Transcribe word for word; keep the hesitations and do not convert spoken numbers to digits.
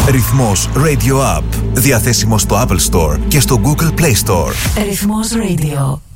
Ρυθμός Radio App. Διαθέσιμο στο Apple Store και στο Google Play Store. Ρυθμός Radio.